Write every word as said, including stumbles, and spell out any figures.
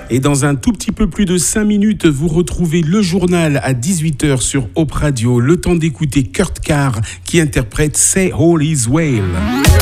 Et dans un tout petit peu plus de cinq minutes, vous retrouvez le journal à dix-huit heures sur Hope Radio. Le temps d'écouter Kurt Carr qui interprète Say All Is Well.